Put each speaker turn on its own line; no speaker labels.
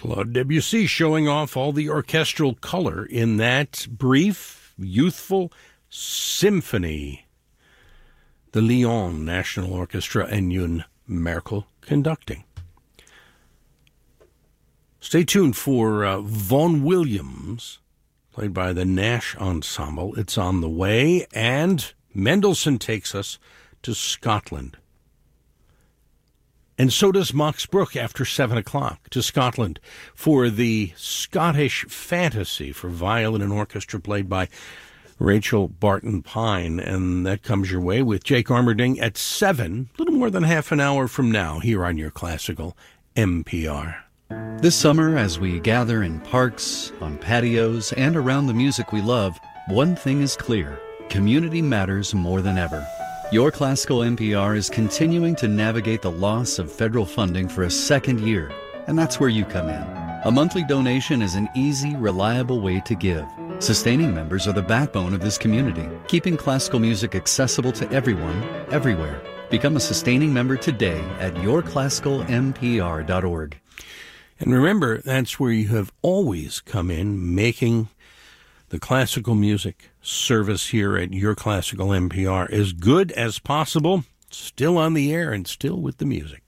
Claude Debussy showing off all the orchestral color in that brief, youthful symphony. The Lyon National Orchestra and Youn Merkel conducting. Stay tuned for Vaughan Williams, played by the Nash Ensemble. It's on the way, and Mendelssohn takes us to Scotland. And so does Max Bruch after 7 o'clock to Scotland for the Scottish Fantasy for violin and orchestra, played by Rachel Barton Pine. And that comes your way with Jake Armerding at 7, a little more than half an hour from now, here on your classical NPR.
This summer, as we gather in parks, on patios, and around the music we love, one thing is clear: community matters more than ever. Your Classical NPR is continuing to navigate the loss of federal funding for a second year, and that's where you come in. A monthly donation is an easy, reliable way to give. Sustaining members are the backbone of this community, keeping classical music accessible to everyone, everywhere. Become a sustaining member today at yourclassicalnpr.org.
And remember, that's where you have always come in, making the classical music service here at Your Classical NPR as good as possible, still on the air and still with the music.